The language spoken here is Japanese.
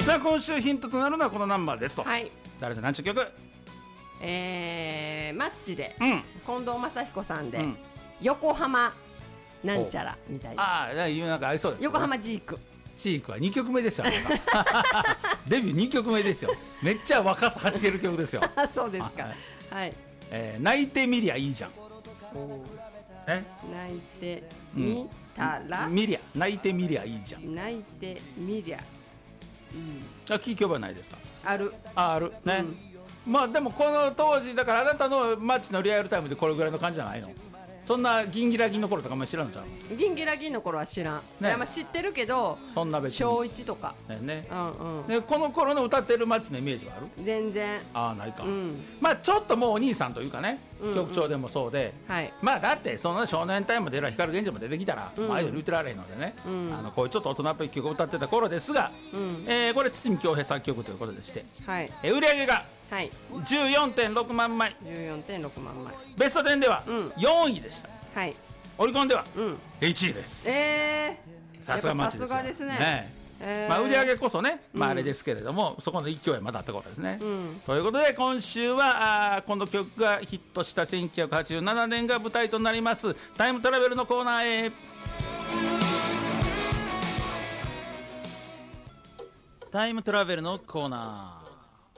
さあ今週ヒントとなるのはこのナンバーですと。 はい。 誰で何ちゅう曲？ マッチで、 うん、 近藤正彦さんで、 うん、 横浜なんちゃらみたいな。 ああ、なんかありそうです、ね、 横浜ジーク。 チークは2曲目ですよ。デビュー2曲目ですよ。めっちゃ若さはちける曲ですよ。 そうですか。はい。 泣いてみりゃいいじゃん。 泣いてみたら、 泣いてみりゃいいじゃん。 泣いてみりゃいい。 聞き覚えないですか？ あるね、まあでもこの当時だからあなたのマッチのリアルタイムでこれぐらいの感じじゃないの？そんなギンギラギンの頃とかあんまり知らんのちゃう？ ギンギラギンの頃は知らん、ね、いやまあ知ってるけど、 そんな別に小1とかね、 うんうん、 でこの頃の歌ってるマッチのイメージはある？ 全然ないか、まあちょっともうお兄さんというかね、曲調でもそうで、 はい、 まあだってその少年隊も出る光源氏も出てきたら、アイドル言ってられへんのでね、こういうちょっと大人っぽい曲を歌ってた頃ですが、これ堤恭平作曲ということでして、 はい、 売り上げがはい、 14.6 万枚、 14.6万枚、 ベスト10では4位でした、 はい、 オリコンでは1位です。さすがマッチですよ。 さすがですね。 まあ売り上げこそね、まああれですけれども、そこの勢いはまだあった頃ですね。ということで今週はこの曲がヒットした1987年が舞台となりますタイムトラベルのコーナーへ。タイムトラベルのコーナー。